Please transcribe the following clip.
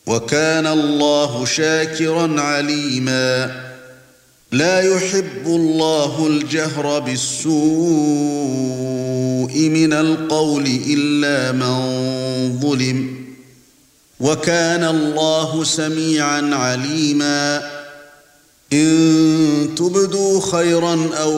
وَكَانَ اللَّهُ شَاكِرًا عَلِيمًا لا يحب الله الجهر بالسوء من القول إلا من ظلم وكان الله سميعا عليما إن تبدوا خيرا أو